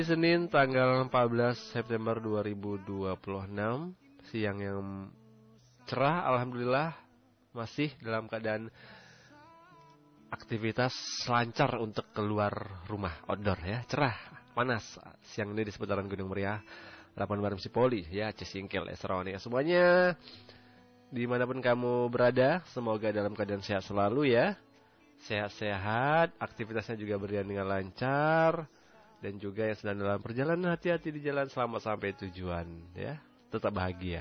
Senin tanggal 14 September 2026, siang yang cerah, alhamdulillah, masih dalam keadaan aktivitas lancar untuk keluar rumah, outdoor ya, cerah, panas. Siang ini di seputaran Gunung Meriah, Lapan Barem Sipoli, ya, Cisingkil, Esrawan ya, semuanya dimanapun kamu berada, semoga dalam keadaan sehat selalu ya, sehat-sehat, aktivitasnya juga berjalan dengan lancar. Dan juga yang sedang dalam perjalanan, hati-hati di jalan, selamat sampai tujuan ya. Tetap bahagia.